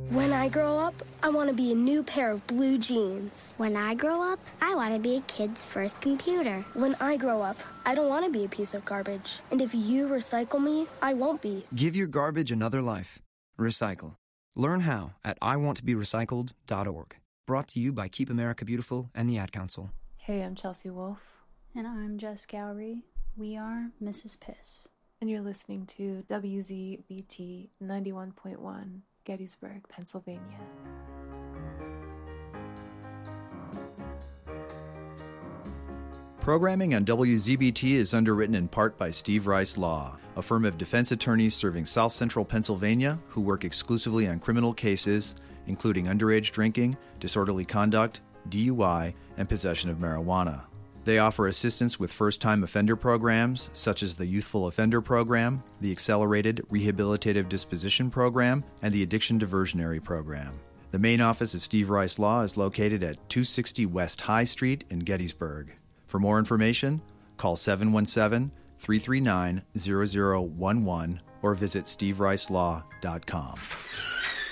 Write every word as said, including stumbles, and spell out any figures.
When I grow up, I want to be a new pair of blue jeans. When I grow up, I want to be a kid's first computer. When I grow up, I don't want to be a piece of garbage. And if you recycle me, I won't be. Give your garbage another life. Recycle. Learn how at I want to be recycled dot org. Brought to you by Keep America Beautiful and the Ad Council. Hey, I'm Chelsea Wolfe. And I'm Jess Gowrie. We are Missus Piss. And you're listening to W Z B T ninety-one point one, Gettysburg, Pennsylvania. Programming on W Z B T is underwritten in part by Steve Rice Law, a firm of defense attorneys serving South Central Pennsylvania who work exclusively on criminal cases, including underage drinking, disorderly conduct, D U I, and possession of marijuana. They offer assistance with first-time offender programs, such as the Youthful Offender Program, the Accelerated Rehabilitative Disposition Program, and the Addiction Diversionary Program. The main office of Steve Rice Law is located at two sixty West High Street in Gettysburg. For more information, call seven one seven, three three nine, zero zero one one or visit steve rice law dot com.